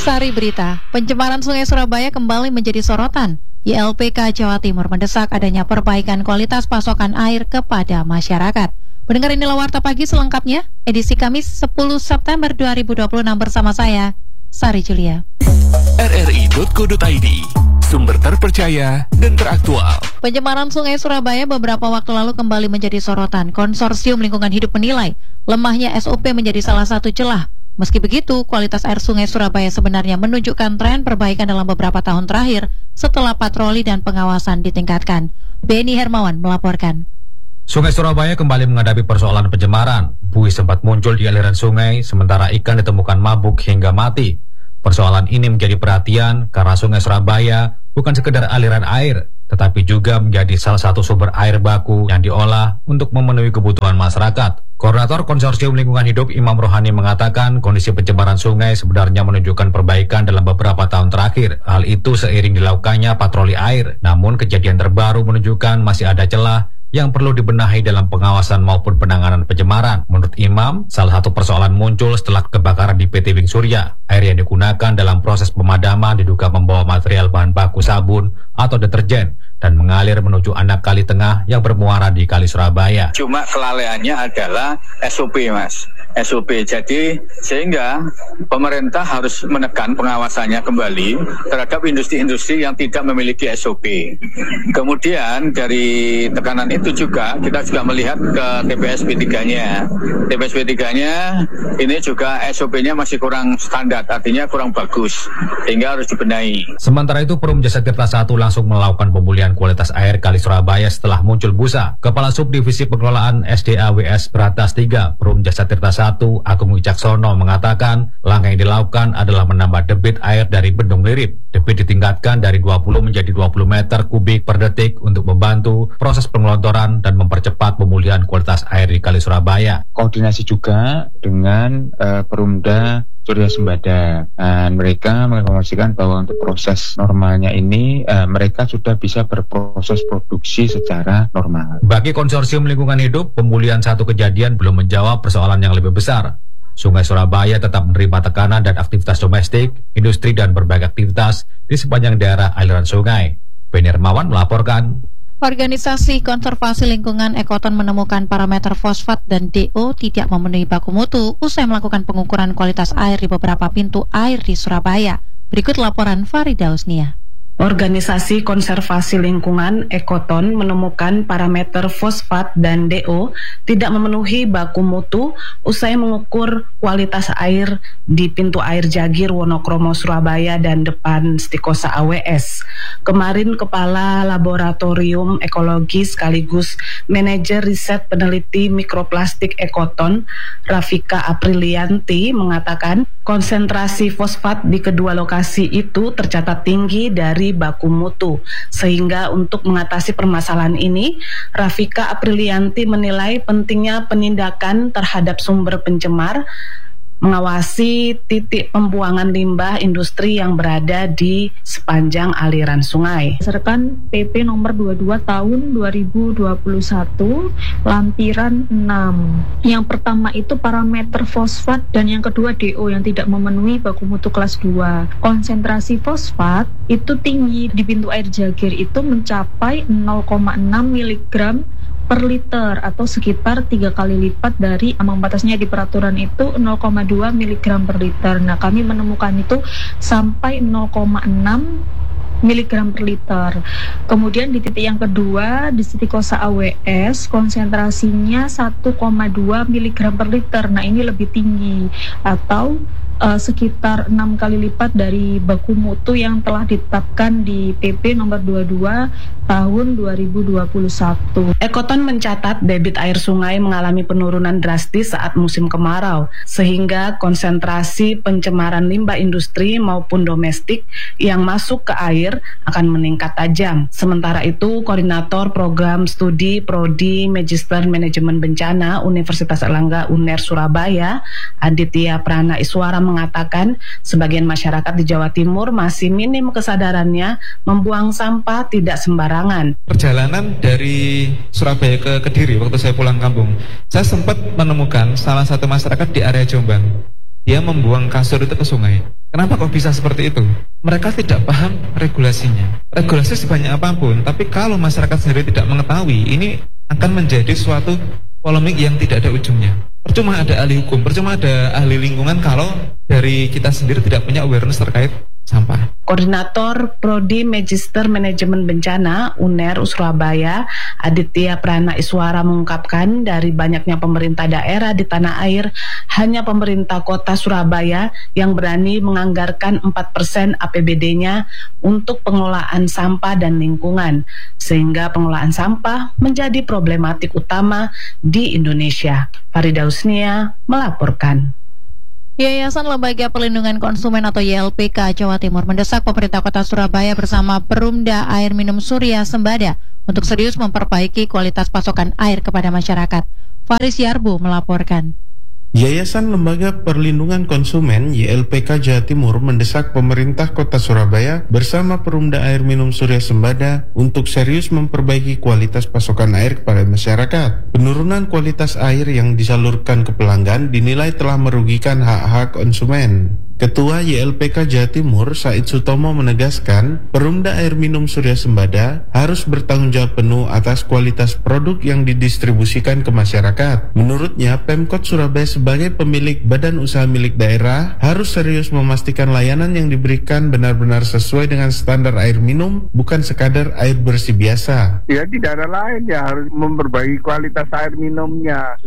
Sari Berita, pencemaran Sungai Surabaya kembali menjadi sorotan. YLPK Jawa Timur mendesak adanya perbaikan kualitas pasokan air kepada masyarakat. Pendengar, inilah Warta Pagi selengkapnya, edisi Kamis 10 September 2026 bersama saya, Sari Julia. rri.co.id, sumber terpercaya dan teraktual. Pencemaran Sungai Surabaya beberapa waktu lalu kembali menjadi sorotan. Konsorsium Lingkungan Hidup menilai lemahnya SOP menjadi salah satu celah. Meski begitu, kualitas air Sungai Surabaya sebenarnya menunjukkan tren perbaikan dalam beberapa tahun terakhir setelah patroli dan pengawasan ditingkatkan. Beni Hermawan melaporkan. Sungai Surabaya kembali menghadapi persoalan pencemaran. Buih sempat muncul di aliran sungai, sementara ikan ditemukan mabuk hingga mati. Persoalan ini menjadi perhatian karena Sungai Surabaya bukan sekedar aliran air, tetapi juga menjadi salah satu sumber air baku yang diolah untuk memenuhi kebutuhan masyarakat. Koordinator Konsorsium Lingkungan Hidup Imam Rohani mengatakan kondisi pencemaran sungai sebenarnya menunjukkan perbaikan dalam beberapa tahun terakhir. Hal itu seiring dilakukannya patroli air. Namun kejadian terbaru menunjukkan masih ada celah yang perlu dibenahi dalam pengawasan maupun penanganan pencemaran. Menurut Imam, salah satu persoalan muncul setelah kebakaran di PT Wing Surya. Air yang digunakan dalam proses pemadaman diduga membawa material bahan baku sabun atau deterjen dan mengalir menuju anak kali tengah yang bermuara di Kali Surabaya. Cuma kelalaiannya adalah SOP, Mas. SOP. Jadi sehingga pemerintah harus menekan pengawasannya kembali terhadap industri-industri yang tidak memiliki SOP. Kemudian dari tekanan itu juga kita juga melihat ke TPS P3-nya. TPS P3-nya ini juga SOP-nya masih kurang standar, artinya kurang bagus, sehingga harus dibenahi. Sementara itu Perum Jasa Tirta 1 langsung melakukan pemulihan kualitas air Kali Surabaya setelah muncul busa. Kepala Subdivisi Pengelolaan SDAWS Beratas 3 Perum Jasa Tirta 1 Agung Wicaksono mengatakan langkah yang dilakukan adalah menambah debit air dari Bendung Lirip. Debit ditingkatkan dari 20 menjadi 20 meter kubik per detik untuk membantu proses pengelontoran dan mempercepat pemulihan kualitas air di Kali Surabaya. Koordinasi juga dengan Perumda Surya Sembada, dan mereka menginformasikan bahwa untuk proses normalnya ini mereka sudah bisa berproses produksi secara normal. Bagi Konsorsium Lingkungan Hidup, pemulihan satu kejadian belum menjawab persoalan yang lebih besar. Sungai Surabaya tetap menerima tekanan dan aktivitas domestik, industri dan berbagai aktivitas di sepanjang daerah aliran sungai. Beni Hermawan melaporkan. Organisasi Konservasi Lingkungan Ekoton menemukan parameter fosfat dan DO tidak memenuhi baku mutu usai melakukan pengukuran kualitas air di beberapa pintu air di Surabaya. Berikut laporan Farida Usnia. Organisasi Konservasi Lingkungan Ekoton menemukan parameter fosfat dan DO tidak memenuhi baku mutu usai mengukur kualitas air di pintu air Jagir Wonokromo Surabaya dan depan Stikosa AWS. Kemarin Kepala Laboratorium Ekologi sekaligus Manajer Riset Peneliti Mikroplastik Ekoton, Rafika Aprilianti, mengatakan konsentrasi fosfat di kedua lokasi itu tercatat tinggi dari baku mutu. Sehingga untuk mengatasi permasalahan ini, Rafika Aprilianti menilai pentingnya penindakan terhadap sumber pencemar, mengawasi titik pembuangan limbah industri yang berada di sepanjang aliran sungai. Berdasarkan PP nomor 22 tahun 2021 lampiran 6. Yang pertama itu parameter fosfat dan yang kedua DO yang tidak memenuhi baku mutu kelas 2. Konsentrasi fosfat itu tinggi di pintu air Jagir itu mencapai 0,6 mg per liter atau sekitar 3 kali lipat dari ambang batasnya di peraturan itu 0,2 mg per liter. Nah, kami menemukan itu sampai 0,6 mg per liter. Kemudian di titik yang kedua di Stikosa AWS konsentrasinya 1,2 mg per liter. Nah, ini lebih tinggi atau sekitar 6 kali lipat dari baku mutu yang telah ditetapkan di PP nomor 22 tahun 2021. Ekoton mencatat debit air sungai mengalami penurunan drastis saat musim kemarau, sehingga konsentrasi pencemaran limbah industri maupun domestik yang masuk ke air akan meningkat tajam. Sementara itu, Koordinator Program Studi Prodi Magister Manajemen Bencana Universitas Erlangga UNER Surabaya, Aditya Prana Iswara mengatakan sebagian masyarakat di Jawa Timur masih minim kesadarannya membuang sampah tidak sembarangan. Perjalanan dari Surabaya ke Kediri waktu saya pulang kampung, saya sempat menemukan salah satu masyarakat di area Jombang. Dia membuang kasur itu ke sungai. Kenapa kok bisa seperti itu? Mereka tidak paham regulasinya. Regulasi sebanyak apapun, tapi kalau masyarakat sendiri tidak mengetahui, ini akan menjadi suatu polemik yang tidak ada ujungnya. Percuma ada ahli hukum, percuma ada ahli lingkungan kalau dari kita sendiri tidak punya awareness terkait sampah. Koordinator Prodi Magister Manajemen Bencana UNER Surabaya, Aditya Prana Iswara mengungkapkan dari banyaknya pemerintah daerah di tanah air, hanya pemerintah kota Surabaya yang berani menganggarkan 4% APBD-nya untuk pengelolaan sampah dan lingkungan, sehingga pengelolaan sampah menjadi problematik utama di Indonesia. Farida Husnia melaporkan. Yayasan Lembaga Perlindungan Konsumen atau YLPK Jawa Timur mendesak pemerintah kota Surabaya bersama Perumda Air Minum Surya Sembada untuk serius memperbaiki kualitas pasokan air kepada masyarakat. Faris Yarbu melaporkan. Yayasan Lembaga Perlindungan Konsumen YLPK Jawa Timur mendesak pemerintah kota Surabaya bersama Perumda Air Minum Surya Sembada untuk serius memperbaiki kualitas pasokan air kepada masyarakat. Penurunan kualitas air yang disalurkan ke pelanggan dinilai telah merugikan hak-hak konsumen. Ketua YLPK Jawa Timur Said Sutomo menegaskan Perumda Air Minum Surya Sembada harus bertanggung jawab penuh atas kualitas produk yang didistribusikan ke masyarakat. Menurutnya, Pemkot Surabaya sebagai pemilik badan usaha milik daerah harus serius memastikan layanan yang diberikan benar-benar sesuai dengan standar air minum, bukan sekadar air bersih biasa. Ya tidak ada lain, ya harus memperbaiki kualitas air minumnya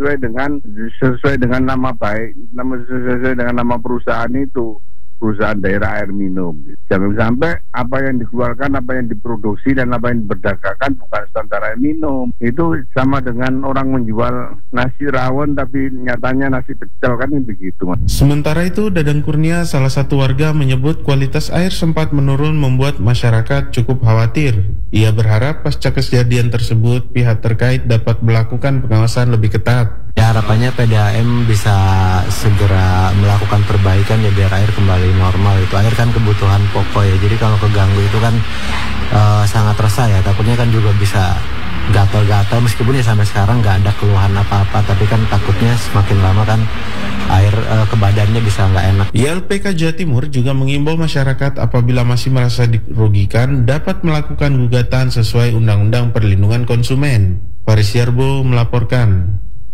sesuai dengan nama baik, sesuai dengan nama perusahaan itu. Perusahaan daerah air minum. Jangan sampai apa yang dikeluarkan, apa yang diproduksi dan apa yang diperdagangkan bukan standar air minum. Itu sama dengan orang menjual nasi rawon tapi nyatanya nasi pecel, kan begitu. Sementara itu, Dadan Kurnia, salah satu warga, menyebut kualitas air sempat menurun membuat masyarakat cukup khawatir. Ia berharap pasca kejadian tersebut pihak terkait dapat melakukan pengawasan lebih ketat. Ya, harapannya PDAM bisa segera melakukan perbaikan ya biar air kembali normal. Itu air kan kebutuhan pokok ya, jadi kalau keganggu itu kan sangat resah ya. Takutnya kan juga bisa gatal-gatal, meskipun ya sampai sekarang nggak ada keluhan apa-apa, tapi kan takutnya semakin lama kan air ke badannya bisa nggak enak. YLPK Jawa Timur juga mengimbau masyarakat apabila masih merasa dirugikan dapat melakukan gugatan sesuai Undang-Undang Perlindungan Konsumen. Faris Yarbo melaporkan.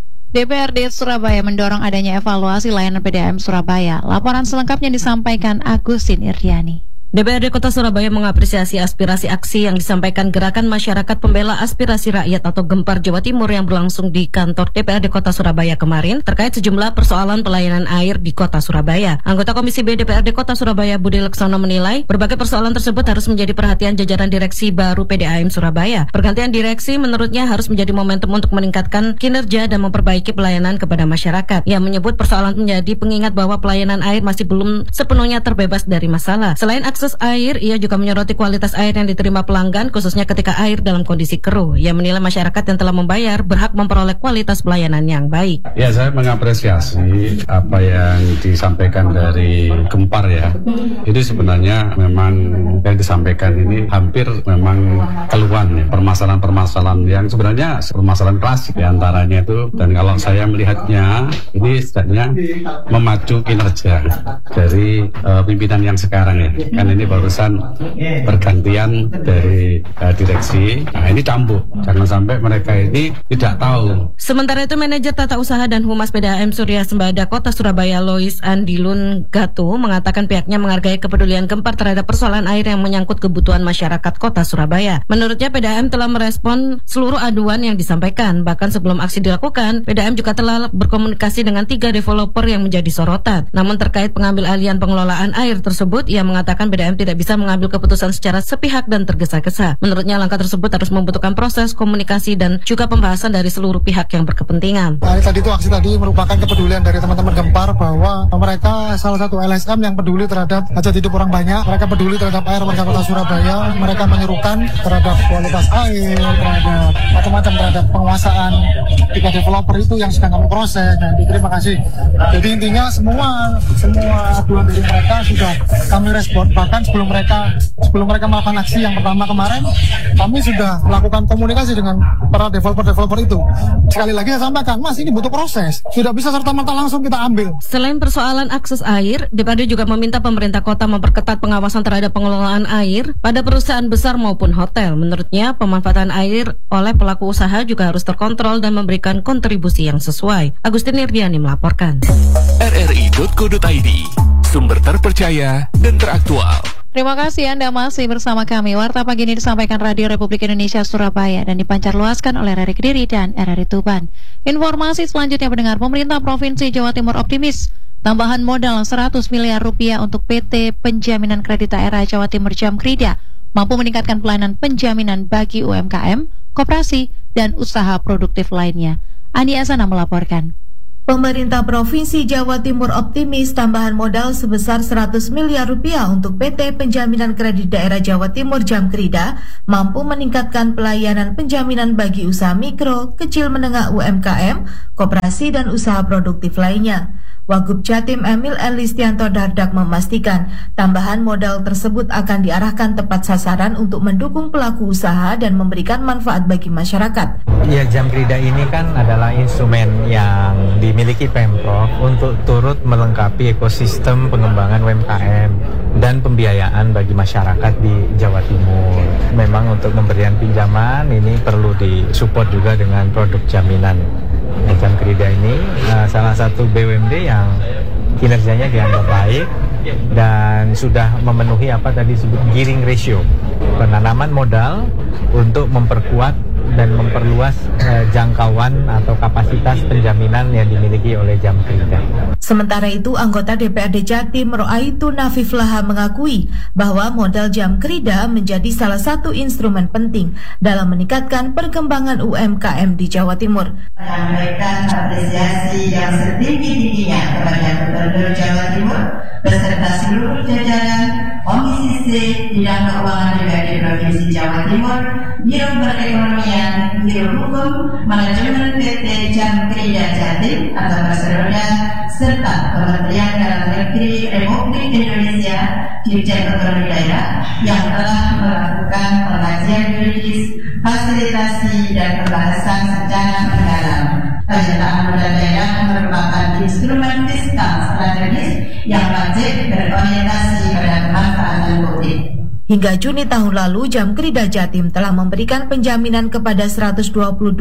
DPRD Surabaya mendorong adanya evaluasi layanan PDAM Surabaya. Laporan selengkapnya disampaikan Agustin Irdiani. DPRD Kota Surabaya mengapresiasi aspirasi aksi yang disampaikan Gerakan Masyarakat Pembela Aspirasi Rakyat atau Gempar Jawa Timur yang berlangsung di kantor DPRD Kota Surabaya kemarin terkait sejumlah persoalan pelayanan air di Kota Surabaya. Anggota Komisi B DPRD Kota Surabaya Budi Leksono menilai berbagai persoalan tersebut harus menjadi perhatian jajaran direksi baru PDAM Surabaya. Pergantian direksi menurutnya harus menjadi momentum untuk meningkatkan kinerja dan memperbaiki pelayanan kepada masyarakat. Ia menyebut persoalan menjadi pengingat bahwa pelayanan air masih belum sepenuhnya terbebas dari masalah. Selain akses air, ia juga menyoroti kualitas air yang diterima pelanggan, khususnya ketika air dalam kondisi keruh. Ia menilai masyarakat yang telah membayar berhak memperoleh kualitas pelayanan yang baik. Ya, saya mengapresiasi apa yang disampaikan dari Gempar ya. Itu sebenarnya memang yang disampaikan ini hampir memang keluhan ya, permasalahan-permasalahan yang sebenarnya permasalahan klasik diantaranya itu. Dan kalau saya melihatnya, ini setidaknya memacu kinerja dari pimpinan yang sekarang ya. Kan ini barusan pergantian dari direksi. Nah, ini campur. Jangan sampai mereka ini tidak tahu. Sementara itu, Manajer Tata Usaha dan Humas PDAM Surya Sembada Kota Surabaya Lois Andilun Gatu mengatakan pihaknya menghargai kepedulian Gempar terhadap persoalan air yang menyangkut kebutuhan masyarakat Kota Surabaya. Menurutnya, PDAM telah merespon seluruh aduan yang disampaikan. Bahkan sebelum aksi dilakukan, PDAM juga telah berkomunikasi dengan 3 developer yang menjadi sorotan. Namun terkait pengambil alihan pengelolaan air tersebut, ia mengatakan PDAM tidak bisa mengambil keputusan secara sepihak dan tergesa-gesa. Menurutnya langkah tersebut harus membutuhkan proses komunikasi dan juga pembahasan dari seluruh pihak yang berkepentingan. Tadi itu aksi tadi merupakan kepedulian dari teman-teman Gempar bahwa mereka salah satu LSM yang peduli terhadap hajat hidup orang banyak. Mereka peduli terhadap air warga Kota Surabaya. Mereka menyerukan terhadap kualitas air, terhadap macam-macam, terhadap penguasaan 3 developer itu yang sedang kami proses. Nah, terima kasih. Jadi intinya semua aduan dari mereka sudah kami respon. Bahkan sebelum mereka melakukan aksi yang pertama kemarin, kami sudah melakukan komunikasi dengan para developer itu. Sekali lagi saya sampaikan, Mas, ini butuh proses. Tidak bisa serta-merta langsung kita ambil. Selain persoalan akses air, DPRD juga meminta pemerintah kota memperketat pengawasan terhadap pengelolaan air pada perusahaan besar maupun hotel. Menurutnya, pemanfaatan air oleh pelaku usaha juga harus terkontrol dan memberikan kontribusi yang sesuai. Agustin Nirdiani melaporkan. RRI.co.id, sumber terpercaya dan teraktual. Terima kasih Anda masih bersama kami. Warta pagi ini disampaikan Radio Republik Indonesia Surabaya dan dipancarluaskan oleh RRI Kediri dan RRI Tuban. Informasi selanjutnya pendengar, pemerintah Provinsi Jawa Timur optimis tambahan modal 100 miliar rupiah untuk PT Penjaminan Kredit Daerah Jawa Timur Jamkrida mampu meningkatkan pelayanan penjaminan bagi UMKM, koperasi, dan usaha produktif lainnya. Ani Asana melaporkan. Pemerintah Provinsi Jawa Timur optimis tambahan modal sebesar 100 miliar rupiah untuk PT Penjaminan Kredit Daerah Jawa Timur Jamkrida mampu meningkatkan pelayanan penjaminan bagi usaha mikro, kecil menengah UMKM, koperasi dan usaha produktif lainnya. Wagub Jatim Emil Elistianto Dardak memastikan tambahan modal tersebut akan diarahkan tepat sasaran untuk mendukung pelaku usaha dan memberikan manfaat bagi masyarakat. Ya, Jamkrida ini kan adalah instrumen yang dimiliki Pemprov untuk turut melengkapi ekosistem pengembangan UMKM dan pembiayaan bagi masyarakat di Jawa Timur. Memang untuk pemberian pinjaman ini perlu disupport juga dengan produk jaminan. Jamkrida ini salah satu BUMD yang kinerjanya dianggap baik dan sudah memenuhi apa tadi disebut gearing ratio, penanaman modal untuk memperkuat dan memperluas jangkauan atau kapasitas penjaminan yang dimiliki oleh Jamkrida. Sementara itu, anggota DPRD Jatim Roaitu Nafiflaha mengakui bahwa modal Jamkrida menjadi salah satu instrumen penting dalam meningkatkan perkembangan UMKM di Jawa Timur. Menyampaikan apresiasi yang setinggi-tingginya kepada Gubernur Jawa Timur beserta seluruh jajaran Komisi C Bidang Keuangan DPRD Provinsi Jawa Timur, Biro Perekonomian, Biro Hukum, Manajemen PT Jamkrida Jatim atau Perseroda, serta Kementerian Dalam Negeri Republik Indonesia, Dirjen Otonomi Daerah yang telah melakukan pengajian yuridis, fasilitasi dan pembahasan secara mendalam. Penyertaan modal daerah merupakan instrumen fiskal strategis yang wajib berorientasi pada kemanfaatan publik. Hingga Juni tahun lalu, Jamkrida Jatim telah memberikan penjaminan kepada 122.750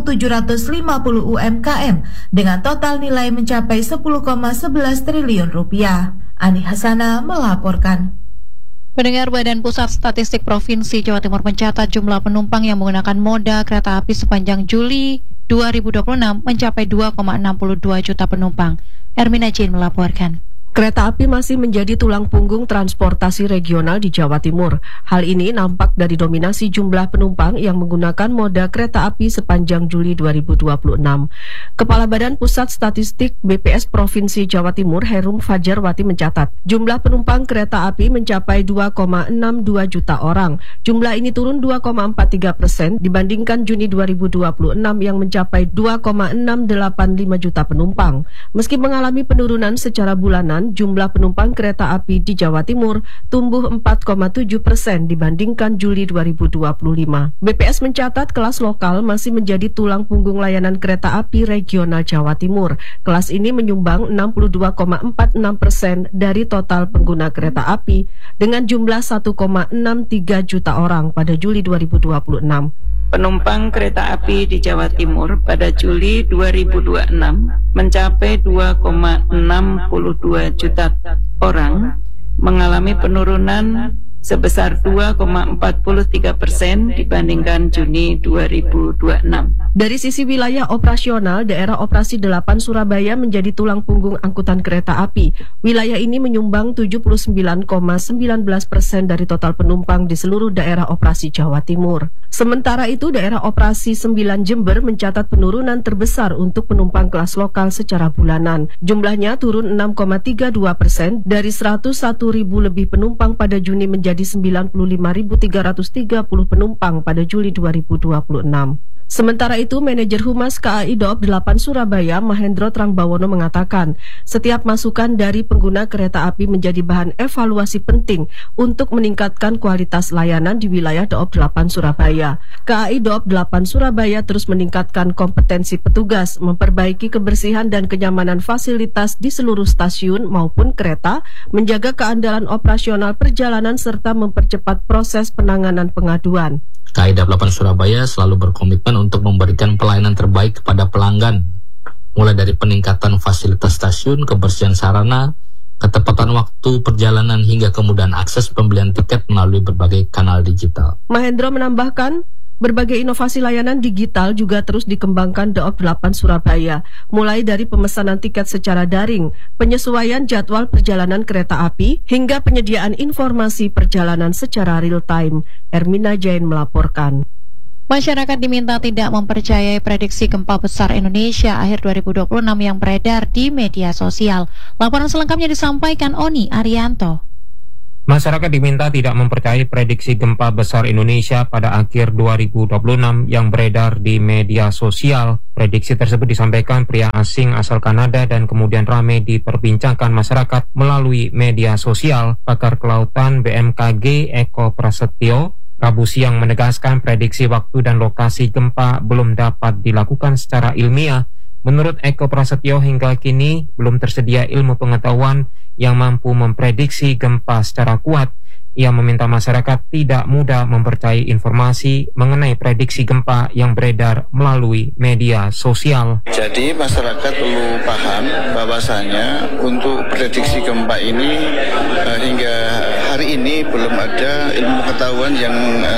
UMKM dengan total nilai mencapai 10,11 triliun rupiah. Ani Hasana melaporkan. Pendengar, Badan Pusat Statistik Provinsi Jawa Timur mencatat jumlah penumpang yang menggunakan moda kereta api sepanjang Juli 2026 mencapai 2,62 juta penumpang. Ermina Jin melaporkan. Kereta api masih menjadi tulang punggung transportasi regional di Jawa Timur. Hal ini nampak dari dominasi jumlah penumpang yang menggunakan moda kereta api sepanjang Juli 2026. Kepala Badan Pusat Statistik BPS Provinsi Jawa Timur, Herum Fajarwati mencatat, jumlah penumpang kereta api mencapai 2,62 juta orang. Jumlah ini turun 2,43% dibandingkan Juni 2026 yang mencapai 2,685 juta penumpang. Meski mengalami penurunan secara bulanan, jumlah penumpang kereta api di Jawa Timur tumbuh 4,7% dibandingkan Juli 2025. BPS mencatat kelas lokal masih menjadi tulang punggung layanan kereta api regional Jawa Timur. Kelas ini menyumbang 62,46% dari total pengguna kereta api dengan jumlah 1,63 juta orang pada Juli 2026. Penumpang kereta api di Jawa Timur pada Juli 2026 mencapai 2,62 juta orang, mengalami penurunan sebesar 2,43% dibandingkan Juni 2026. Dari sisi wilayah operasional, daerah operasi 8 Surabaya menjadi tulang punggung angkutan kereta api. Wilayah ini menyumbang 79,19% dari total penumpang di seluruh daerah operasi Jawa Timur. Sementara itu, daerah operasi 9 Jember mencatat penurunan terbesar untuk penumpang kelas lokal secara bulanan. Jumlahnya turun 6,32% dari 101.000 lebih penumpang pada Juni menjadi 95.330 penumpang pada Juli 2026. Sementara itu, Manajer Humas KAI Daob 8 Surabaya, Mahendro Trangbawono mengatakan, setiap masukan dari pengguna kereta api menjadi bahan evaluasi penting untuk meningkatkan kualitas layanan di wilayah Daob 8 Surabaya. KAI Daob 8 Surabaya terus meningkatkan kompetensi petugas, memperbaiki kebersihan dan kenyamanan fasilitas di seluruh stasiun maupun kereta, menjaga keandalan operasional perjalanan serta mempercepat proses penanganan pengaduan. KAI Daob 8 Surabaya selalu berkomitmen untuk memberikan pelayanan terbaik kepada pelanggan, mulai dari peningkatan fasilitas stasiun, kebersihan sarana, ketepatan waktu perjalanan hingga kemudahan akses pembelian tiket melalui berbagai kanal digital. Mahendro menambahkan, berbagai inovasi layanan digital juga terus dikembangkan Daob 8 Surabaya, mulai dari pemesanan tiket secara daring, penyesuaian jadwal perjalanan kereta api, hingga penyediaan informasi perjalanan secara real time. Ermina Jain melaporkan. Masyarakat diminta tidak mempercayai prediksi gempa besar Indonesia akhir 2026 yang beredar di media sosial. Laporan selengkapnya disampaikan Oni Arianto. Masyarakat diminta tidak mempercayai prediksi gempa besar Indonesia pada akhir 2026 yang beredar di media sosial. Prediksi tersebut disampaikan pria asing asal Kanada dan kemudian ramai diperbincangkan masyarakat melalui media sosial. Pakar kelautan BMKG Eko Prasetyo Rabu siang menegaskan prediksi waktu dan lokasi gempa belum dapat dilakukan secara ilmiah. Menurut Eko Prasetyo, hingga kini belum tersedia ilmu pengetahuan yang mampu memprediksi gempa secara kuat. Ia meminta masyarakat tidak mudah mempercayai informasi mengenai prediksi gempa yang beredar melalui media sosial. Jadi masyarakat perlu paham bahwasanya untuk prediksi gempa ini hingga hari ini belum ada ilmu pengetahuan yang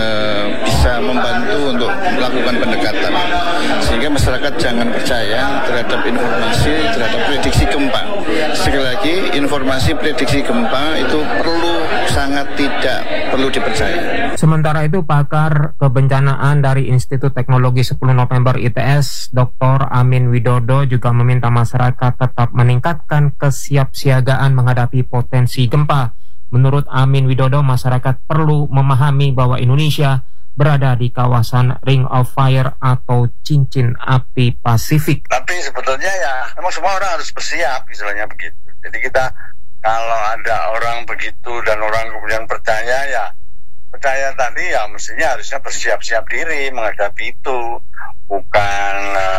bisa membantu untuk melakukan pendekatan. Sehingga masyarakat jangan percaya terhadap informasi, terhadap prediksi gempa. Sekali lagi, informasi prediksi gempa itu sangat tidak perlu dipercaya. Sementara itu, pakar kebencanaan dari Institut Teknologi 10 November ITS, Dr. Amin Widodo juga meminta masyarakat tetap meningkatkan kesiapsiagaan menghadapi potensi gempa. Menurut Amin Widodo, masyarakat perlu memahami bahwa Indonesia berada di kawasan Ring of Fire atau cincin api Pasifik. Tapi sebetulnya ya, memang semua orang harus bersiap, istilahnya begitu. Jadi kita kalau ada orang begitu dan orang kemudian percaya tadi ya mestinya harusnya bersiap-siap diri menghadapi itu, bukan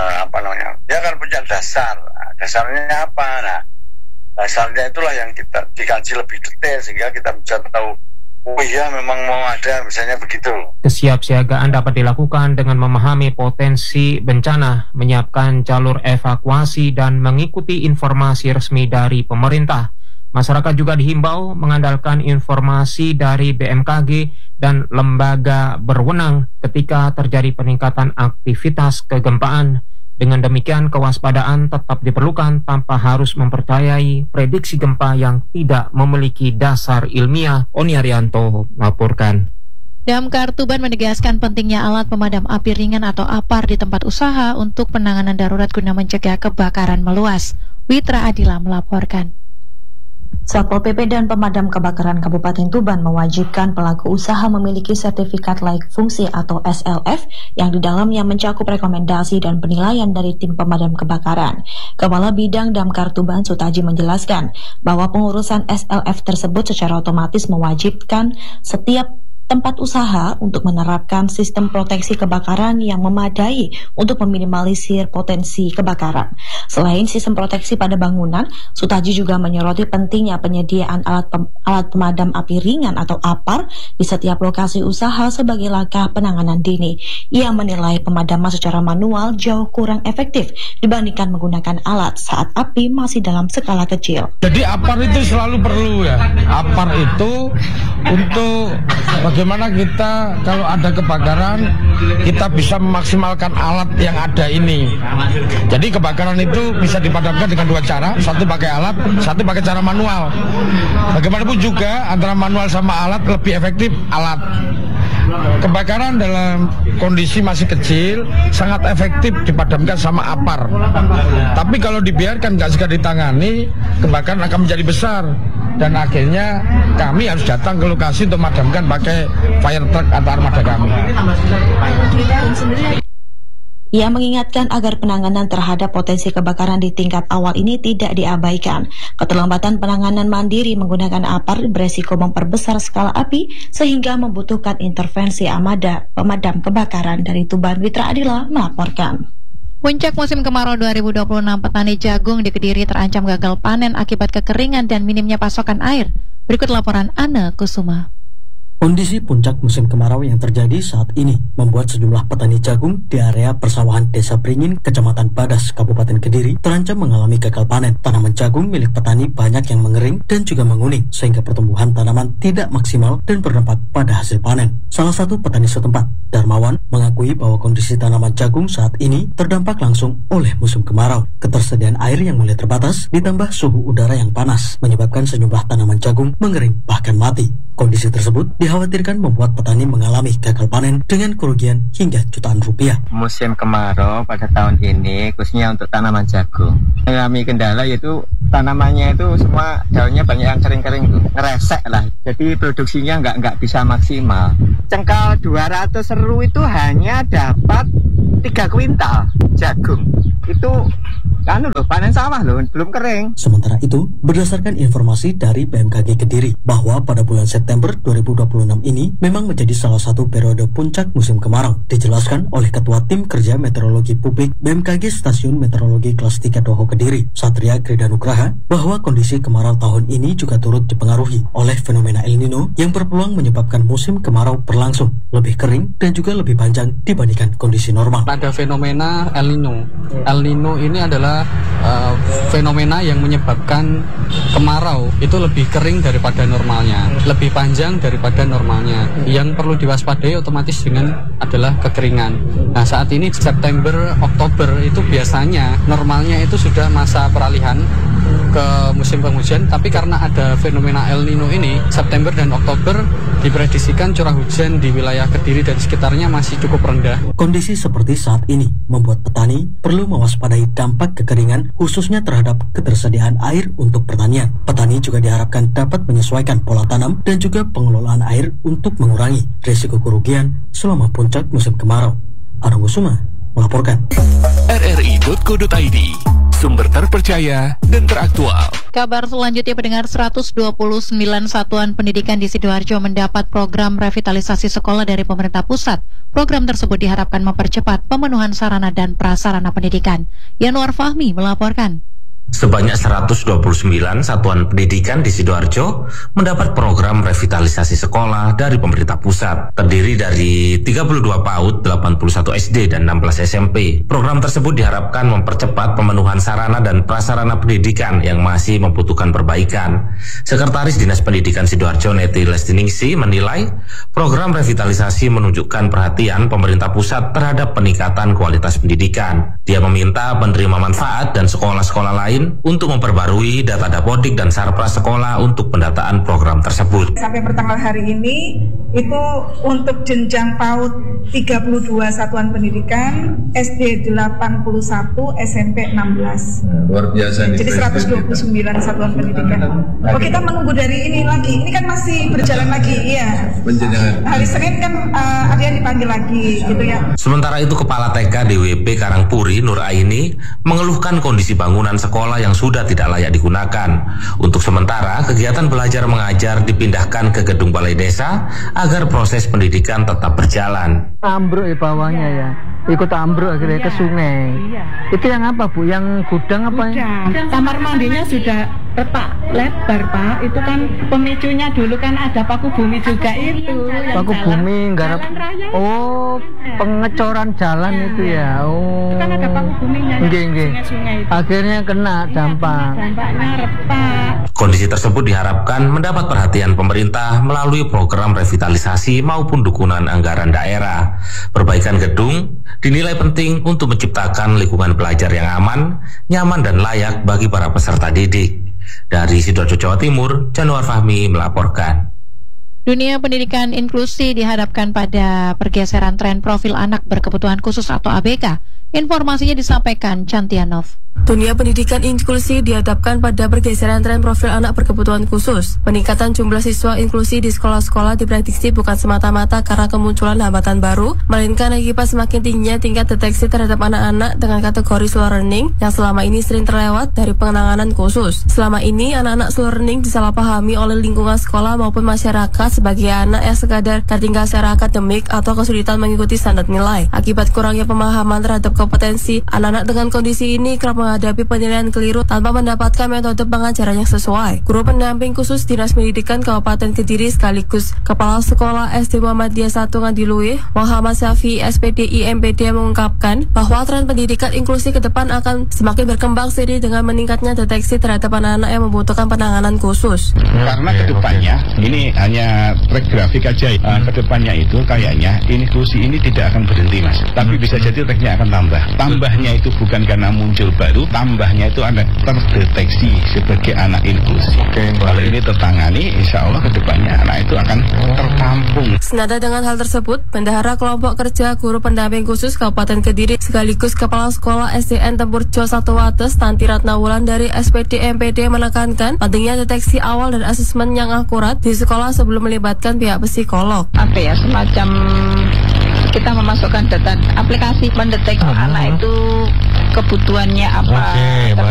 dia kan punya dasarnya apa, dasarnya itulah yang kita dikaji lebih detail sehingga kita bisa tahu, oh iya memang mau ada misalnya begitu. Kesiapsiagaan dapat dilakukan dengan memahami potensi bencana, menyiapkan jalur evakuasi dan mengikuti informasi resmi dari pemerintah. Masyarakat juga dihimbau mengandalkan informasi dari BMKG dan lembaga berwenang ketika terjadi peningkatan aktivitas kegempaan. Dengan demikian, kewaspadaan tetap diperlukan tanpa harus mempercayai prediksi gempa yang tidak memiliki dasar ilmiah. Oni Arianto melaporkan. Damkar Tuban menegaskan pentingnya alat pemadam api ringan atau APAR di tempat usaha untuk penanganan darurat guna mencegah kebakaran meluas. Witra Adila melaporkan. Satpol PP dan Pemadam Kebakaran Kabupaten Tuban mewajibkan pelaku usaha memiliki sertifikat layak fungsi atau SLF yang di dalamnya mencakup rekomendasi dan penilaian dari tim pemadam kebakaran. Kepala Bidang Damkar Tuban Sutaji menjelaskan bahwa pengurusan SLF tersebut secara otomatis mewajibkan setiap tempat usaha untuk menerapkan sistem proteksi kebakaran yang memadai untuk meminimalisir potensi kebakaran. Selain sistem proteksi pada bangunan, Sutaji juga menyoroti pentingnya penyediaan alat pemadam api ringan atau APAR di setiap lokasi usaha sebagai langkah penanganan dini. Ia menilai pemadaman secara manual jauh kurang efektif dibandingkan menggunakan alat saat api masih dalam skala kecil. Jadi APAR itu selalu perlu ya. APAR itu untuk bagaimana kita kalau ada kebakaran kita bisa memaksimalkan alat yang ada ini. Jadi kebakaran itu bisa dipadamkan dengan dua cara, satu pakai alat, satu pakai cara manual. Bagaimanapun juga antara manual sama alat lebih efektif alat. Kebakaran dalam kondisi masih kecil sangat efektif dipadamkan sama APAR. Tapi kalau dibiarkan nggak segera ditangani, kebakaran akan menjadi besar. Dan akhirnya kami harus datang ke lokasi untuk memadamkan pakai fire truck atau armada kami. Ia mengingatkan agar penanganan terhadap potensi kebakaran di tingkat awal ini tidak diabaikan. Keterlambatan penanganan mandiri menggunakan APAR beresiko memperbesar skala api sehingga membutuhkan intervensi pemadam kebakaran. Dari Tuban, Witra Adila melaporkan. Puncak musim kemarau 2026, petani jagung di Kediri terancam gagal panen akibat kekeringan dan minimnya pasokan air. Berikut laporan Anne Kusuma. Kondisi puncak musim kemarau yang terjadi saat ini membuat sejumlah petani jagung di area persawahan Desa Beringin, Kecamatan Badas, Kabupaten Kediri terancam mengalami gagal panen. Tanaman jagung milik petani banyak yang mengering dan juga menguning sehingga pertumbuhan tanaman tidak maksimal dan berdampak pada hasil panen. Salah satu petani setempat, Darmawan, mengakui bahwa kondisi tanaman jagung saat ini terdampak langsung oleh musim kemarau. Ketersediaan air yang mulai terbatas ditambah suhu udara yang panas menyebabkan sejumlah tanaman jagung mengering bahkan mati. Kondisi tersebut dikhawatirkan membuat petani mengalami gagal panen dengan kerugian hingga jutaan rupiah. Musim kemarau pada tahun ini khususnya untuk tanaman jagung mengalami kendala, yaitu tanamannya itu semua daunnya banyak yang kering-kering, ngeresek lah. Jadi produksinya nggak bisa maksimal. Cengkal 200 seru itu hanya dapat 3 kuintal jagung. Itu panen sawah loh, belum kering. Sementara itu, berdasarkan informasi dari BMKG Kediri bahwa pada bulan September 2026 ini memang menjadi salah satu periode puncak musim kemarau. Dijelaskan oleh Ketua Tim Kerja Meteorologi Publik BMKG Stasiun Meteorologi Kelas 3 Doho Kediri, Satria Kridanugraha, bahwa kondisi kemarau tahun ini juga turut dipengaruhi oleh fenomena El Nino yang berpeluang menyebabkan musim kemarau berlangsung lebih kering dan juga lebih panjang dibandingkan kondisi normal. Ada fenomena El Nino. El Nino ini adalah fenomena yang menyebabkan kemarau itu lebih kering daripada normalnya, lebih panjang daripada normalnya. Yang perlu diwaspadai otomatis dengan adalah kekeringan. Nah, saat ini September, Oktober itu biasanya normalnya itu sudah masa peralihan ke musim penghujan, tapi karena ada fenomena El Nino ini, September dan Oktober diprediksikan curah hujan di wilayah Kediri dan sekitarnya masih cukup rendah. Kondisi seperti saat ini membuat petani perlu mewaspadai dampak kekeringan khususnya terhadap ketersediaan air untuk pertanian. Petani juga diharapkan dapat menyesuaikan pola tanam dan juga pengelolaan air untuk mengurangi risiko kerugian selama puncak musim kemarau. Arung Kusuma melaporkan. RRI.co.id, sumber terpercaya dan teraktual. Kabar selanjutnya, pendengar, 129 satuan pendidikan di Sidoarjo mendapat program revitalisasi sekolah dari pemerintah pusat. Program tersebut diharapkan mempercepat pemenuhan sarana dan prasarana pendidikan. Yanuar Fahmi melaporkan. Sebanyak 129 satuan pendidikan di Sidoarjo mendapat program revitalisasi sekolah dari pemerintah pusat. Terdiri dari 32 PAUD, 81 SD, dan 16 SMP. Program tersebut diharapkan mempercepat pemenuhan sarana dan prasarana pendidikan yang masih membutuhkan perbaikan. Sekretaris Dinas Pendidikan Sidoarjo, Neti Lestiningsi, menilai program revitalisasi menunjukkan perhatian pemerintah pusat terhadap peningkatan kualitas pendidikan. Dia meminta penerima manfaat dan sekolah-sekolah lain untuk memperbarui data dapodik dan sarpras sekolah untuk pendataan program tersebut. Sampai pertanggal hari ini itu untuk jenjang PAUD 32 satuan pendidikan, SD 81, SMP 16. Luar biasa nih. Jadi 129 satuan pendidikan. Oh, kita menunggu dari ini lagi. Ini kan masih berjalan lagi, iya. Penjenjangan. Hari Senin kan ada yang dipanggil lagi, gitu ya. Sementara itu, Kepala TK DWP Karangpuri, Nur Aini, mengeluhkan kondisi bangunan sekolah yang sudah tidak layak digunakan. Untuk sementara, kegiatan belajar mengajar dipindahkan ke gedung balai desa agar proses pendidikan tetap berjalan. Ambruk ya bawahnya ya, ikut ambruk akhirnya ke sungai. Itu yang apa Bu? Yang gudang apa? Gudang. Kamar mandinya sudah retak lebar Pak. Itu kan pemicunya dulu kan ada paku bumi juga itu. Paku bumi garap. Oh, pengecoran jalan itu ya. Oh. Itu kan ada paku buminya. Sungai-sungai itu. Akhirnya kena dampak. Dampaknya retak. Kondisi tersebut diharapkan mendapat perhatian pemerintah melalui program revitalisasi maupun dukungan anggaran daerah. Perbaikan gedung dinilai penting untuk menciptakan lingkungan belajar yang aman, nyaman, dan layak bagi para peserta didik. Dari Sidoarjo, Jawa Timur, Januar Fahmi melaporkan. Dunia pendidikan inklusi dihadapkan pada pergeseran tren profil anak berkebutuhan khusus atau ABK Informasinya disampaikan Chantianov. Dunia pendidikan inklusi dihadapkan pada pergeseran tren profil anak berkebutuhan khusus. Peningkatan jumlah siswa inklusi di sekolah-sekolah diprediksi bukan semata-mata karena kemunculan hambatan baru, melainkan akibat semakin tingginya tingkat deteksi terhadap anak-anak dengan kategori slow learning yang selama ini sering terlewat dari penanganan khusus. Selama ini, anak-anak slow learning disalahpahami oleh lingkungan sekolah maupun masyarakat sebagai anak yang sekadar tertinggal secara akademik atau kesulitan mengikuti standar nilai. Akibat kurangnya pemahaman terhadap kompetensi, anak-anak dengan kondisi ini kerap menghadapi penilaian keliru tanpa mendapatkan metode pengajaran yang sesuai. Guru pendamping khusus Dinas Pendidikan Kabupaten Kediri sekaligus Kepala Sekolah SD Muhammadiyah 1 Ngadiluih, Muhammad Syafi SPDI MPD mengungkapkan bahwa tren pendidikan inklusi ke depan akan semakin berkembang seiring dengan meningkatnya deteksi terhadap anak-anak yang membutuhkan penanganan khusus. Karena kedepannya ini hanya track grafik aja. Kedepannya itu kayaknya inklusi ini tidak akan berhenti, Mas. Tapi bisa jadi tracknya akan tambah. Tambahnya itu bukan karena muncul baru, tambahnya itu ada terdeteksi sebagai anak inklusi. Kalau ini tertangani, insya Allah kedepannya anak itu akan tertampung. Senada dengan hal tersebut, Bendahara Kelompok Kerja Guru Pendamping Khusus Kabupaten Kediri sekaligus Kepala Sekolah SDN Tempurjo 1 Wates Tanti Ratnawulan dari SPD MPD menekankan pentingnya deteksi awal dan asesmen yang akurat di sekolah sebelum melibatkan pihak psikolog. Apa ya, semacam kita memasukkan data aplikasi mendeteksi anak itu kebutuhannya apa.